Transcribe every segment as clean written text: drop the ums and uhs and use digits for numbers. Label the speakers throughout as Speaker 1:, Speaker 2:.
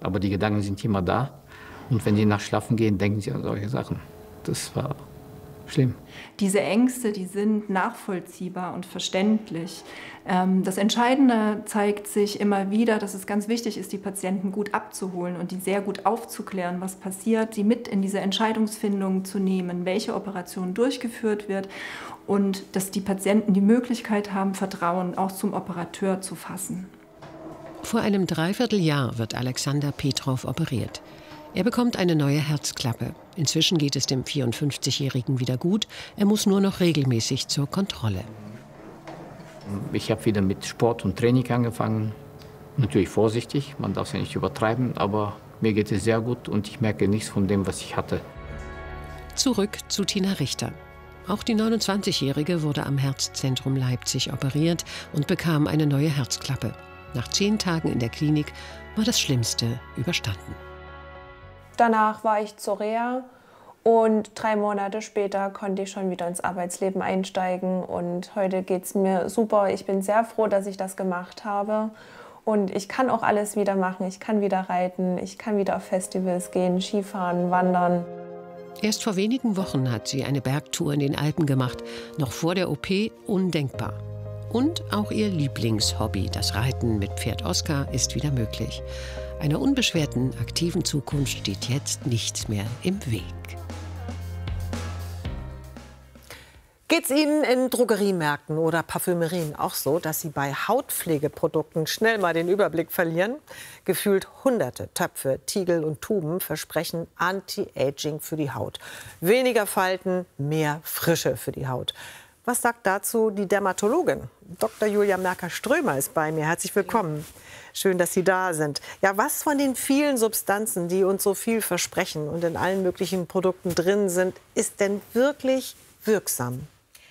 Speaker 1: aber die Gedanken sind immer da. Und wenn die nachts schlafen gehen, denken sie an solche Sachen. Das war schlimm.
Speaker 2: Diese Ängste, die sind nachvollziehbar und verständlich. Das Entscheidende zeigt sich immer wieder, dass es ganz wichtig ist, die Patienten gut abzuholen und die sehr gut aufzuklären, was passiert, sie mit in diese Entscheidungsfindung zu nehmen, welche Operation durchgeführt wird und dass die Patienten die Möglichkeit haben, Vertrauen auch zum Operateur zu fassen.
Speaker 3: Vor einem Dreivierteljahr wird Alexander Petrov operiert. Er bekommt eine neue Herzklappe. Inzwischen geht es dem 54-Jährigen wieder gut. Er muss nur noch regelmäßig zur Kontrolle.
Speaker 1: Ich habe wieder mit Sport und Training angefangen. Natürlich vorsichtig, man darf es ja nicht übertreiben, aber mir geht es sehr gut und ich merke nichts von dem, was ich hatte.
Speaker 3: Zurück zu Tina Richter. Auch die 29-Jährige wurde am Herzzentrum Leipzig operiert und bekam eine neue Herzklappe. Nach 10 Tagen in der Klinik war das Schlimmste überstanden.
Speaker 4: Danach war ich zur Reha und 3 Monate später konnte ich schon wieder ins Arbeitsleben einsteigen. Und heute geht es mir super. Ich bin sehr froh, dass ich das gemacht habe. Und ich kann auch alles wieder machen. Ich kann wieder reiten, ich kann wieder auf Festivals gehen, Skifahren, wandern.
Speaker 3: Erst vor wenigen Wochen hat sie eine Bergtour in den Alpen gemacht. Noch vor der OP undenkbar. Und auch ihr Lieblingshobby, das Reiten mit Pferd Oskar, ist wieder möglich. Einer unbeschwerten, aktiven Zukunft steht jetzt nichts mehr im Weg.
Speaker 5: Geht es Ihnen in Drogeriemärkten oder Parfümerien auch so, dass Sie bei Hautpflegeprodukten schnell mal den Überblick verlieren? Gefühlt hunderte Töpfe, Tiegel und Tuben versprechen Anti-Aging für die Haut. Weniger Falten, mehr Frische für die Haut. Was sagt dazu die Dermatologin? Dr. Julia Merker-Strömer ist bei mir. Herzlich willkommen. Schön, dass Sie da sind. Ja, was von den vielen Substanzen, die uns so viel versprechen und in allen möglichen Produkten drin sind, ist denn wirklich wirksam?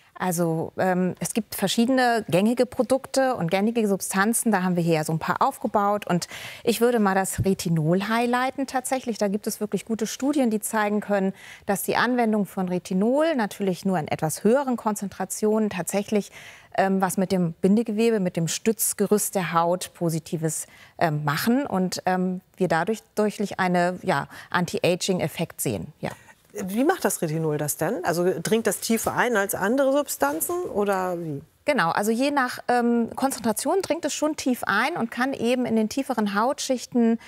Speaker 6: Also es gibt verschiedene gängige Produkte und gängige Substanzen. Da haben wir hier ja so ein paar aufgebaut. Und ich würde mal das Retinol highlighten tatsächlich. Da gibt es wirklich gute Studien, die zeigen können, dass die Anwendung von Retinol natürlich nur in etwas höheren Konzentrationen tatsächlich was mit dem Bindegewebe, mit dem Stützgerüst der Haut Positives machen. Und wir dadurch deutlich einen Anti-Aging-Effekt sehen. Ja.
Speaker 5: Wie macht das Retinol das denn? Also dringt das tiefer ein als andere Substanzen oder wie?
Speaker 6: Genau, also je nach Konzentration dringt es schon tief ein und kann eben in den tieferen Hautschichten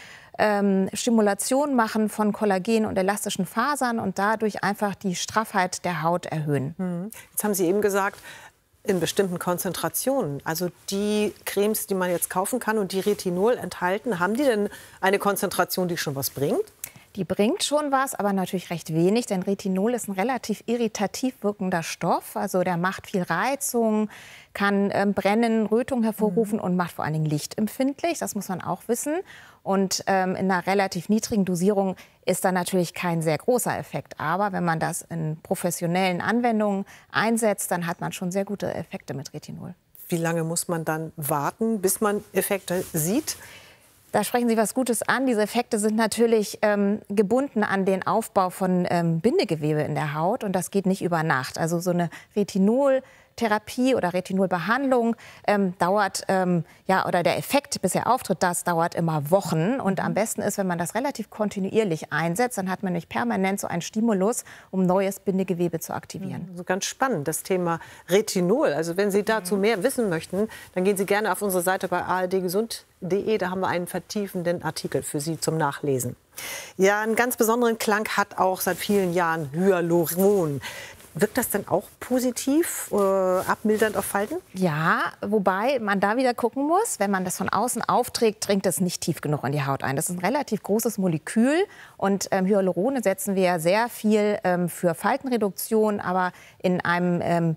Speaker 6: Stimulation machen von Kollagen und elastischen Fasern und dadurch einfach die Straffheit der Haut erhöhen.
Speaker 5: Jetzt haben Sie eben gesagt, in bestimmten Konzentrationen. Also die Cremes, die man jetzt kaufen kann und die Retinol enthalten, haben die denn eine Konzentration, die schon was bringt?
Speaker 6: Die bringt schon was, aber natürlich recht wenig, denn Retinol ist ein relativ irritativ wirkender Stoff. Also der macht viel Reizung, kann Brennen, Rötung hervorrufen und macht vor allen Dingen lichtempfindlich. Das muss man auch wissen. Und in einer relativ niedrigen Dosierung ist da natürlich kein sehr großer Effekt. Aber wenn man das in professionellen Anwendungen einsetzt, dann hat man schon sehr gute Effekte mit Retinol.
Speaker 5: Wie lange muss man dann warten, bis man Effekte sieht?
Speaker 6: Da sprechen Sie was Gutes an. Diese Effekte sind natürlich gebunden an den Aufbau von Bindegewebe in der Haut. Und das geht nicht über Nacht. Also so eine Retinoltherapie oder Retinolbehandlung dauert, oder der Effekt, bis er auftritt, das dauert immer Wochen. Und am besten ist, wenn man das relativ kontinuierlich einsetzt, dann hat man nicht permanent so einen Stimulus, um neues Bindegewebe zu aktivieren.
Speaker 5: So ganz spannend, das Thema Retinol. Also wenn Sie dazu mehr wissen möchten, dann gehen Sie gerne auf unsere Seite bei ardgesund.de. Da haben wir einen vertiefenden Artikel für Sie zum Nachlesen. Ja, einen ganz besonderen Klang hat auch seit vielen Jahren Hyaluron. Wirkt das denn auch positiv, abmildernd auf Falten?
Speaker 6: Ja, wobei man da wieder gucken muss, wenn man das von außen aufträgt, dringt es nicht tief genug in die Haut ein. Das ist ein relativ großes Molekül und Hyaluron setzen wir ja sehr viel für Faltenreduktion, aber in einer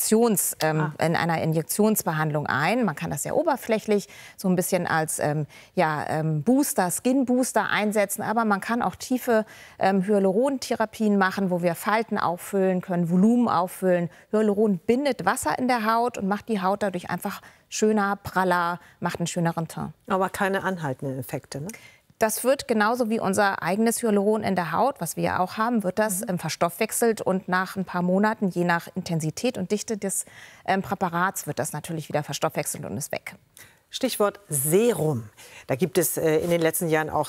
Speaker 6: Injektionsbehandlung ein. Man kann das sehr oberflächlich so ein bisschen als Booster, Skin-Booster einsetzen, aber man kann auch tiefe Hyalurontherapien machen, wo wir Falten auffüllen können, Volumen auffüllen. Hyaluron bindet Wasser in der Haut und macht die Haut dadurch einfach schöner, praller, macht einen schöneren Teint.
Speaker 5: Aber keine anhaltenden Effekte, ne?
Speaker 6: Das wird genauso wie unser eigenes Hyaluron in der Haut, was wir ja auch haben, wird das verstoffwechselt und nach ein paar Monaten, je nach Intensität und Dichte des Präparats, wird das natürlich wieder verstoffwechselt und ist weg.
Speaker 5: Stichwort Serum. Da gibt es in den letzten Jahren auch